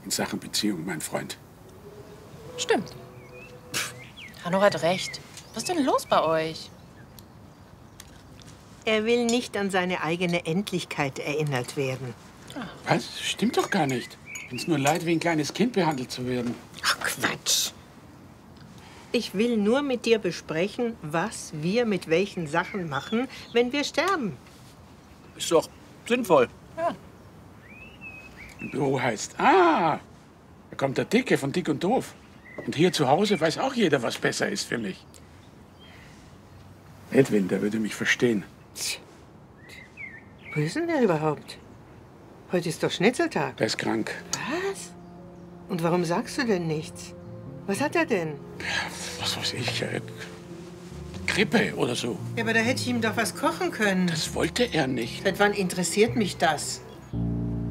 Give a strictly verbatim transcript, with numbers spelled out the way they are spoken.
in Sachen Beziehung, mein Freund. Stimmt. Hanno hat recht. Was ist denn los bei euch? Er will nicht an seine eigene Endlichkeit erinnert werden. Was? Stimmt doch gar nicht. Wenn's nur leid, wie ein kleines Kind behandelt zu werden. Ach, Quatsch. Ich will nur mit dir besprechen, was wir mit welchen Sachen machen, wenn wir sterben. Ist doch sinnvoll. Ja. Im Büro heißt, ah, da kommt der Dicke von Dick und Doof. Und hier zu Hause weiß auch jeder, was besser ist für mich. Edwin, der würde mich verstehen. Wo ist denn der überhaupt? Heute ist doch Schnitzeltag. Der ist krank. Was? Und warum sagst du denn nichts? Was hat er denn? Was weiß ich, äh, Grippe oder so. Ja, aber da hätte ich ihm doch was kochen können. Das wollte er nicht. Seit wann interessiert mich das?